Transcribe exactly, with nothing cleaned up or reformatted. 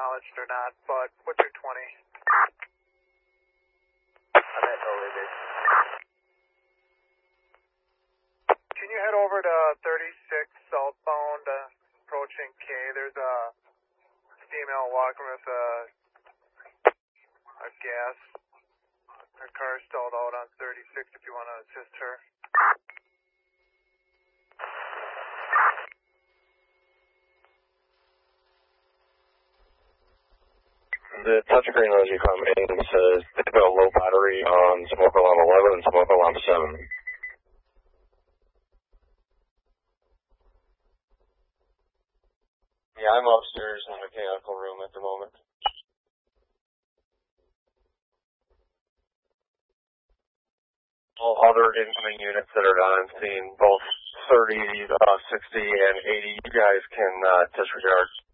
acknowledged or not, but what's your twenty? I'm at no limit. Can you head over to thirty-six southbound, uh, approaching K? There's a female walking with a, a gas. Her car stalled out on thirty-six if you want to assist her. The touchscreen as you come in says they've got a low battery on smoke alarm eleven and smoke alarm seven. Yeah, I'm upstairs in the mechanical room at the moment. All other incoming units that are on scene, both thirty, uh, sixty, and eighty, you guys can uh, disregard.